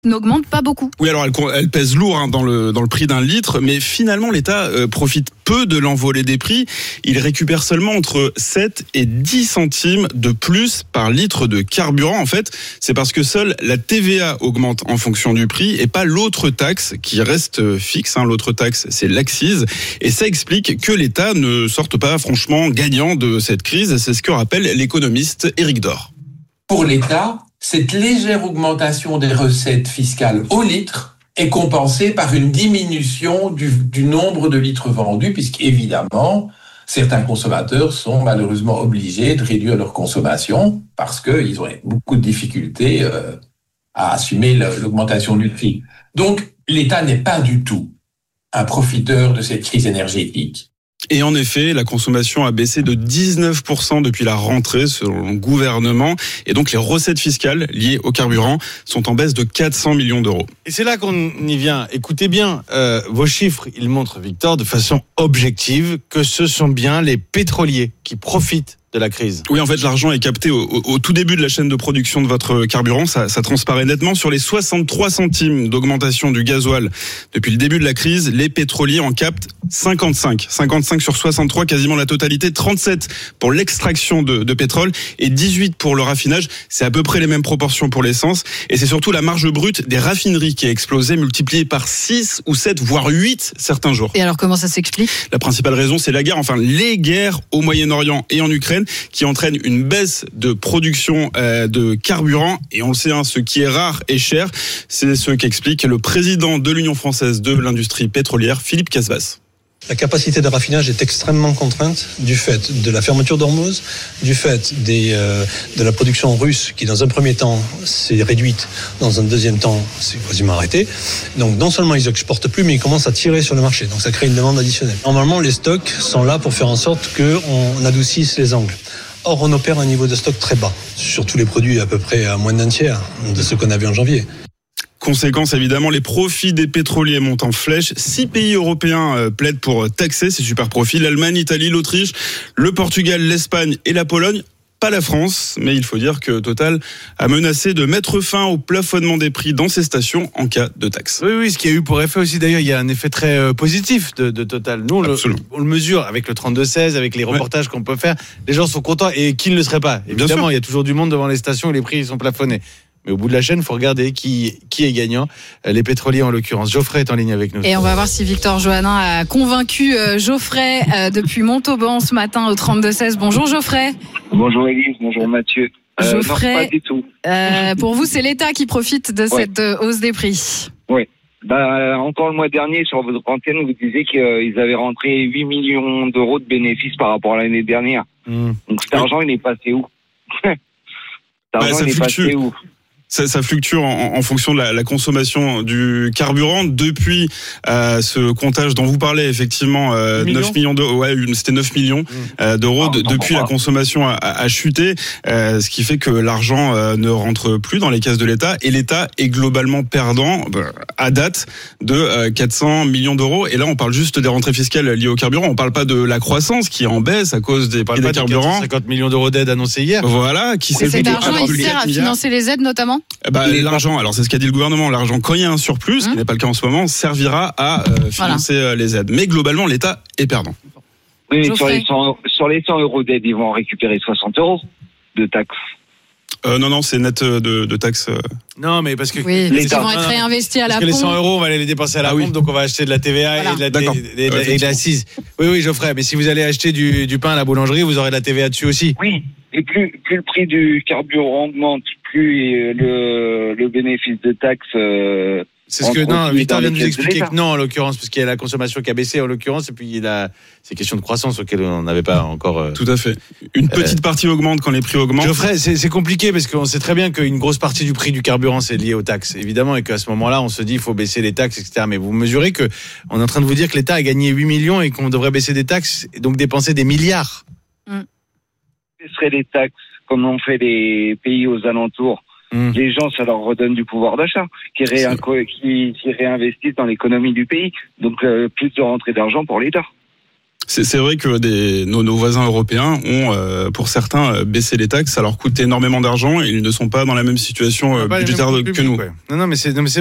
n'augmente pas beaucoup. Oui, alors elle pèse lourd dans le prix d'un litre, mais finalement l'État profite peu de l'envolée des prix. Il récupère seulement entre 7 et 10 centimes de plus par litre de carburant. En fait, c'est parce que seule la TVA augmente en fonction du prix et pas l'autre taxe qui reste fixe. L'autre taxe, c'est l'accise. Et ça explique que l'État ne sorte pas franchement gagnant de cette crise. C'est ce que rappelle l'économiste Éric Dor. Pour l'État, cette légère augmentation des recettes fiscales au litre est compensée par une diminution du nombre de litres vendus, puisqu'évidemment, certains consommateurs sont malheureusement obligés de réduire leur consommation parce qu'ils ont beaucoup de difficultés à assumer l'augmentation du prix. Donc, l'État n'est pas du tout un profiteur de cette crise énergétique. Et en effet, la consommation a baissé de 19% depuis la rentrée selon le gouvernement. Et donc les recettes fiscales liées au carburant sont en baisse de 400 millions d'euros. Et c'est là qu'on y vient. Écoutez bien, vos chiffres, ils montrent, Victor, de façon objective, que ce sont bien les pétroliers qui profitent de la crise. Oui, en fait, l'argent est capté au tout début de la chaîne de production de votre carburant. Ça transparaît nettement. Sur les 63 centimes d'augmentation du gasoil depuis le début de la crise, les pétroliers en captent 55. 55 sur 63, quasiment la totalité. 37 pour l'extraction de pétrole et 18 pour le raffinage. C'est à peu près les mêmes proportions pour l'essence. Et c'est surtout la marge brute des raffineries qui a explosé, multipliée par 6 ou 7, voire 8 certains jours. Et alors, comment ça s'explique ? La principale raison, c'est la guerre, enfin les guerres au Moyen-Orient et en Ukraine, qui entraîne une baisse de production de carburant. Et on le sait, ce qui est rare et cher, c'est ce qu'explique le président de l'Union française de l'industrie pétrolière, Philippe Casbas. La capacité de raffinage est extrêmement contrainte du fait de la fermeture d'Ormuz, du fait de la production russe qui, dans un premier temps, s'est réduite, dans un deuxième temps, s'est quasiment arrêtée. Donc, non seulement ils n'exportent plus, mais ils commencent à tirer sur le marché. Donc, ça crée une demande additionnelle. Normalement, les stocks sont là pour faire en sorte qu'on adoucisse les angles. Or, on opère un niveau de stock très bas, sur tous les produits à peu près à moins d'un tiers de ce qu'on avait en janvier. Conséquence, évidemment, les profits des pétroliers montent en flèche. 6 pays européens plaident pour taxer ces super profits. L'Allemagne, l'Italie, l'Autriche, le Portugal, l'Espagne et la Pologne. Pas la France, mais il faut dire que Total a menacé de mettre fin au plafonnement des prix dans ces stations en cas de taxe. Oui, ce qui a eu pour effet aussi, d'ailleurs, il y a un effet très positif de Total. Nous, on le mesure avec le 32-16, avec les reportages qu'on peut faire. Les gens sont contents et qui ne le serait pas ? Évidemment, il y a toujours du monde devant les stations où les prix sont plafonnés. Mais au bout de la chaîne, il faut regarder qui est gagnant. Les pétroliers, en l'occurrence. Geoffrey est en ligne avec nous. Et on va voir si Victor Johannin a convaincu Geoffrey depuis Montauban ce matin au 32-16. Bonjour Geoffrey. Bonjour Élise, bonjour Mathieu. Geoffrey, non, pas du tout. Pour vous, c'est l'État qui profite de cette hausse des prix. Oui. Encore le mois dernier, sur votre antenne, vous disiez qu'ils avaient rentré 8 millions d'euros de bénéfices par rapport à l'année dernière. Donc cet argent, il est passé où ? Cet argent, il est passé où ? Ça fluctue en fonction de la consommation du carburant. Depuis ce comptage dont vous parlez, effectivement, 9 millions d'euros. Ouais, c'était 9 millions d'euros. Depuis, la consommation a chuté, ce qui fait que l'argent ne rentre plus dans les caisses de l'État. Et l'État est globalement perdant, à date, de 400 millions d'euros. Et là, on parle juste des rentrées fiscales liées au carburant. On parle pas de la croissance qui est en baisse à cause des prix des carburants. 50 millions d'euros d'aide annoncés hier. Voilà. Cet argent, il sert à financer les aides, notamment ? L'argent, alors c'est ce qu'a dit le gouvernement, l'argent, quand il y a un surplus, ce qui n'est pas le cas en ce moment, servira à financer les aides. Mais globalement, l'État est perdant. Oui, mais sur les 100 euros d'aide, ils vont en récupérer 60 euros de taxes. Non, c'est net de taxes. Non, mais parce que ils vont être réinvestis à la pompe. Parce que les 100 euros, on va les dépenser à la pompe, donc on va acheter de la TVA et de l'accise. Oui, Geoffrey, mais si vous allez acheter du pain à la boulangerie, vous aurez de la TVA dessus aussi. Oui, et plus le prix du carburant augmente, plus le bénéfice de taxes... C'est ce que Victor vient de nous expliquer que non, en l'occurrence, parce qu'il y a la consommation qui a baissé en l'occurrence, et puis il y a ces questions de croissance auxquelles on n'avait pas encore. Tout à fait. Une petite partie augmente quand les prix augmentent. Geoffrey, c'est compliqué parce qu'on sait très bien qu'une grosse partie du prix du carburant c'est lié aux taxes, évidemment, et qu'à ce moment-là, on se dit il faut baisser les taxes, etc. Mais vous mesurez que on est en train de vous dire que l'État a gagné 8 millions et qu'on devrait baisser des taxes et donc dépenser des milliards. Ce seraient les taxes comme ont fait les pays aux alentours. Les gens, ça leur redonne du pouvoir d'achat, qui réinvestissent dans l'économie du pays. Donc, plus de rentrée d'argent pour l'État. c'est vrai que nos voisins européens ont, pour certains, baissé les taxes. Ça leur coûte énormément d'argent et ils ne sont pas dans la même situation budgétaire que nous. Non, mais c'est